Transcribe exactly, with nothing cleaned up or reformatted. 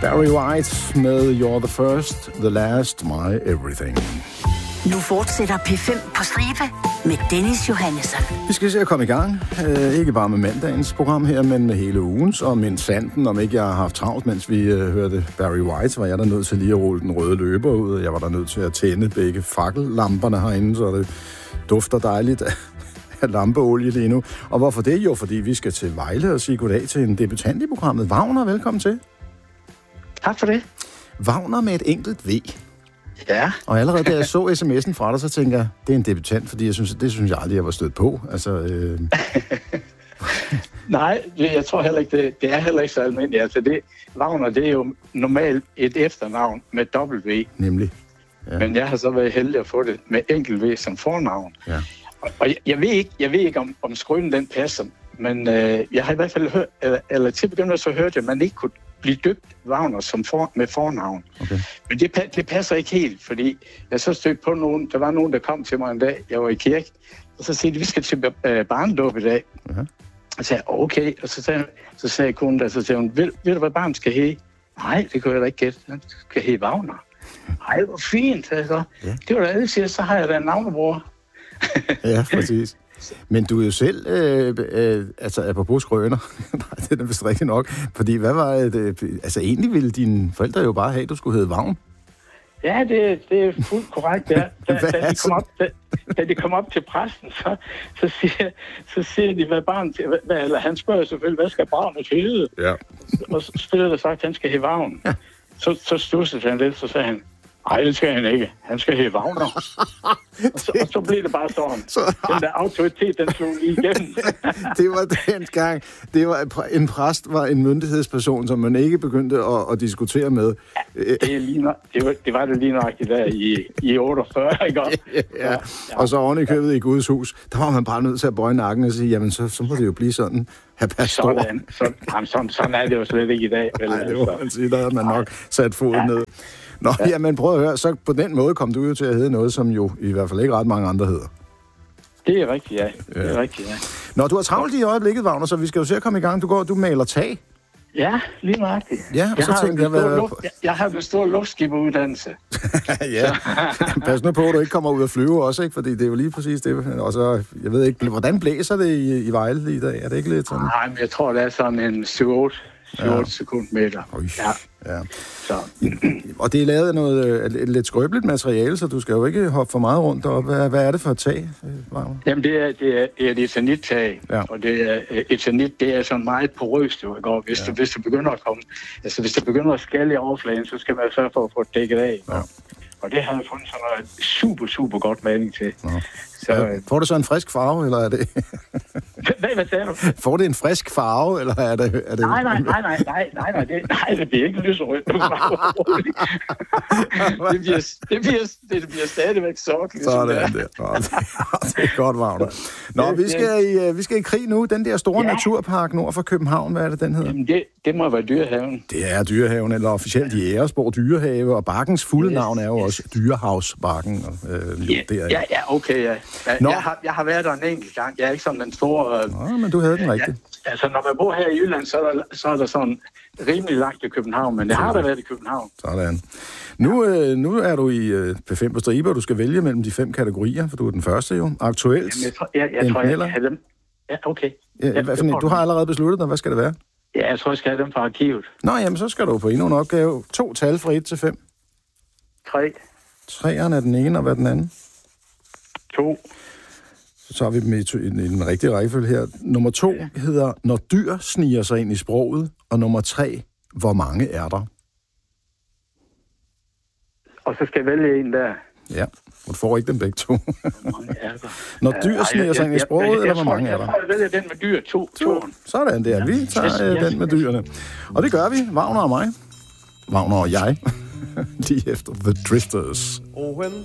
Barry White med You're the First, The Last, My Everything. Nu fortsætter P fem på stribe med Dennis Johannesson. Vi skal se at komme i gang. Øh, ikke bare med mandagens program her, men med hele ugens. Og mens sanden, om ikke jeg har haft travlt, mens vi øh, hørte Barry White, var jeg der nødt til lige at rulle den røde løber ud. Jeg var der nødt til at tænde begge fakkellamperne herinde, så det dufter dejligt af lampeolie lige nu. Og hvorfor det? Jo, fordi vi skal til Vejle og sige goddag til en debutant i programmet. Wagner, velkommen til. Tak for det. Wagner med et enkelt V. Ja. Og allerede da jeg så sms'en fra dig, så tænker jeg, det er en debutant, fordi jeg synes, det synes jeg aldrig, jeg var stødt på. Altså, øh... Nej, jeg tror heller ikke, det, det er heller ikke så almindeligt. Altså, det, Wagner, det er jo normalt et efternavn med dobbelt V. Nemlig. Ja. Men jeg har så været heldig at få det med enkelt V som fornavn. Ja. Og, og jeg, jeg ved ikke, jeg ved ikke om, om skrønen den passer, men øh, jeg har i hvert fald hørt, eller, eller til begyndelse så hørte jeg, at man ikke kunne blive døbt Wagner som for, med fornavn. Okay. Men det, det passer ikke helt, fordi jeg så stødte på nogen, der var nogen, der kom til mig en dag, jeg var i kirke, og så sagde de, vi skal til øh, barnedåb i dag. Uh-huh. Og så sagde jeg, okay, og så sagde, så sagde konen der, så sagde hun, ved, ved du, hvad barnet skal hedde? Nej, det kunne jeg da ikke gætte. Det skal hedde Wagner. Ej, hvor fint, sagde jeg så. Ja. Det var da alle siger, så har jeg da en navnebror. Ja, præcis. Men du er jo selv, øh, øh, altså apropos skrøner, nej, det er vist rigtigt nok, fordi hvad var det, altså egentlig ville dine forældre jo bare have, at du skulle hedde Vagn? Ja, det, det er fuldt korrekt, ja. Da, da, de kom op, da, da de kom op til præsten, så, så, siger, så siger de, hvad barn til, hvad, eller han spørger selvfølgelig, hvad skal barnet hedde? Ja. Og så stiller der sagt, at han skal hedde Vagn. Ja. Så, så stussede han lidt, så sagde han, nej, det skal han ikke. Han skal hedde Wagner. og, så, og så blev det bare sådan. Så... Den der autoritet, den slog lige igennem. Det var den gang. Det var, en præst var en myndighedsperson, som man ikke begyndte at, at diskutere med. Ja, det, er lige, det, var, det var det lige nøjagtigt der i, i otteogfyrre, ikke også? Ja, ja. Ja. Og så oven i købet i Guds hus, der var man bare nødt til at bøje nakken og sige, jamen så, så må det jo blive sådan. Sådan, så, jamen, sådan, sådan er det jo slet ikke i dag. Vel? Nej, det må man sige, der havde man nok sat foden ja. ned. Nå, ja. jamen prøv at høre, så på den måde kom du jo til at hedde noget, som jo i hvert fald ikke ret mange andre hedder. Det er rigtigt, ja. Det er rigtigt, ja. Nå, du har travlt i øjeblikket, Wagner, så vi skal jo se at komme i gang. Du går, du maler tag. Ja, lige nøjagtigt. Ja, og jeg så tænkte jeg, hvad... Luft, jeg, jeg har en stor luftskiberuddannelse. Ja, pas nu på, at du ikke kommer ud og flyve også, ikke? Fordi det er jo lige præcis det. Og så, jeg ved ikke, hvordan blæser det i, i Vejle i dag? Er det ikke lidt sådan? Nej, men jeg tror, det er sådan en syv otte ja. sekundmeter. Ja. Ja. Så. Og det er lavet af noget et lidt skrøbeligt materiale, så du skal jo ikke hoppe for meget rundt deroppe. Hvad, hvad er det for et tag, Wagner? Jamen, det er, det er, det er et eternit-tag. Ja. Og det er, eternit, det er sådan meget porøst, jo. Og hvis, ja. du, hvis du begynder at komme... Altså, hvis du begynder at skalle i overfladen, så skal man sørge for at få det dækket af. Ja. Og det har jeg fundet sådan noget super, super godt maling til. Ja. Så, ja. Får du så en frisk farve, eller er det... hvad, hvad sagde du? Får det en frisk farve, eller er det... Er det... Nej, nej, nej, nej, nej, nej, nej, det, nej, det bliver ikke lyserødt. det, bliver, det, bliver, det bliver stadigvæk sort. Ligesom sådan der. Det. Nå, det, det er godt, Wagner. Nå, vi skal, i, vi skal i krig nu. Den der store ja. naturpark nord for København, hvad er det, den hedder? Jamen, det, det må være Dyrehaven. Det er Dyrehaven, eller officielt Jægersborg Dyrehave, og bakkens fulde yes. navn er jo også Dyrehavsbakken. Øh, ja, ja, ja, okay, ja. Jeg, jeg, har, jeg har været der en enkelt gang. Jeg er ikke sådan den store... Øh, Nå, men du havde den rigtigt. Ja, altså, når man bor her i Jylland, så er der, så er der sådan rimelig langt i København, men det har der været i København. Sådan. Nu, øh, nu er du i øh, P fem på stribe, og du skal vælge mellem de fem kategorier, for du er den første jo. Aktuelt. Jamen, jeg tror, jeg, jeg, tror, jeg skal have dem. Ja, okay. Ja, ja, hvad for, du har allerede besluttet dig. Hvad skal det være? Ja, jeg tror, jeg skal have dem fra arkivet. Nå, jamen, så skal du på endnu en opgave. To tal fra et til fem. Tre. Treeren er den ene, og hvad er den anden? To. Så tager vi dem i, i, i den rigtige rækkefølge her. Nummer to hedder, når dyr sniger sig ind i sproget. Og nummer tre, hvor mange er der? Og så skal jeg vælge en der. Ja, du får ikke dem begge to. Hvor mange er der? Når dyr sniger sig ind i sproget, jeg, jeg, jeg, eller hvor mange jeg, er der? Jeg tror, jeg vælger den med dyr. To. to. Sådan der. Vi tager ja, den med dyrene. Og det gør vi. Wagner og mig. Wagner og jeg. Lige efter The Drifters.